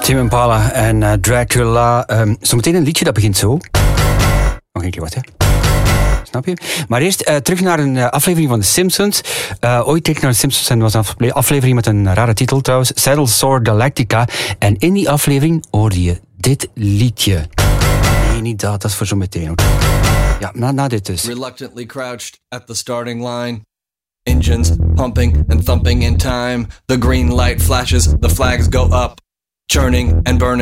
Tame Impala en Dracula. Zometeen een liedje dat begint zo. Nog een keer wat, hè? Snap je? Maar eerst terug naar een aflevering van The Simpsons. Ooit keek ik naar The Simpsons en was een aflevering met een rare titel trouwens. Saddle Sore Galactica. En in die aflevering hoorde je dit liedje. Nee, niet dat is voor zo meteen. Ja, na dit dus. Reluctantly crouched at the starting line. Engines pumping and thumping in time. The green light flashes, the flags go up. Churning and burning.